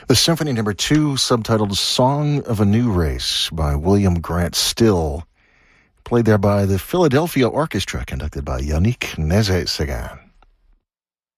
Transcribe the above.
The Symphony No. 2, subtitled Song of a New Race by William Grant Still, played there by the Philadelphia Orchestra, conducted by Yannick Nézet-Séguin.